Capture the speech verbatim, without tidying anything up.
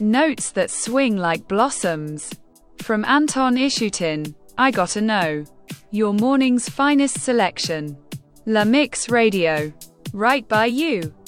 Notes that swing like blossoms. From Anton Ishutin, I Gotta Know. Your morning's finest selection. La Mix Radio. Right by you.